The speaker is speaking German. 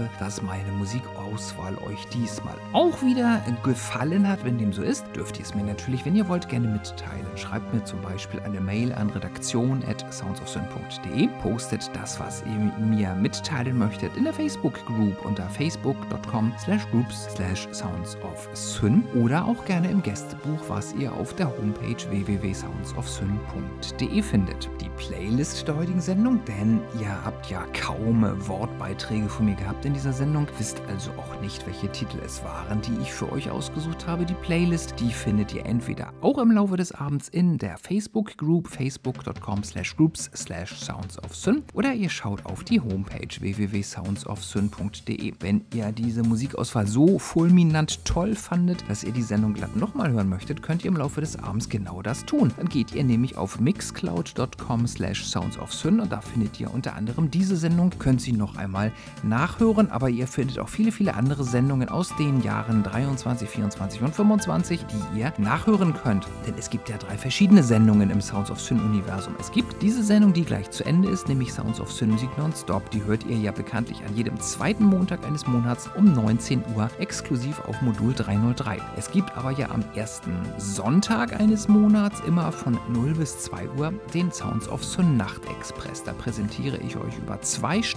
hoffe, dass meine Musikauswahl euch diesmal auch wieder gefallen hat. Wenn dem so ist, dürft ihr es mir natürlich, wenn ihr wollt, gerne mitteilen. Schreibt mir zum Beispiel eine Mail an redaktion@soundsofsyn.de. Postet das, was ihr mir mitteilen möchtet, in der Facebook-Group unter facebook.com/groups/soundsofsyn oder auch gerne im Gästebuch, was ihr auf der Homepage www.soundsofsyn.de findet. Die Playlist der heutigen Sendung, denn ihr habt ja kaum Wortbeiträge von mir gehabt in dieser Sendung, wisst also auch nicht, welche Titel es waren, die ich für euch ausgesucht habe. Die Playlist, die findet ihr entweder auch im Laufe des Abends in der Facebook-Group facebook.com/groups/soundsofsyn oder ihr schaut auf die Homepage www.soundsofsyn.de. Wenn ihr diese Musikauswahl so fulminant toll fandet, dass ihr die Sendung glatt nochmal hören möchtet, könnt ihr im Laufe des Abends genau das tun. Dann geht ihr nämlich auf mixcloud.com/soundsofsyn und da findet ihr unter anderem diese Sendung, könnt sie noch einmal nachhören, aber ihr findet auch viele, viele andere Sendungen aus den Jahren 23, 24 und 25, die ihr nachhören könnt. Denn es gibt ja 3 verschiedene Sendungen im Sounds of Syn-Universum. Es gibt diese Sendung, die gleich zu Ende ist, nämlich Sounds of Syn Musik Nonstop. Die hört ihr ja bekanntlich an jedem zweiten Montag eines Monats um 19 Uhr exklusiv auf Modul 303. Es gibt aber ja am ersten Sonntag eines Monats immer von 0 bis 2 Uhr den Sounds of Syn Nachtexpress. Da präsentiere ich euch über 2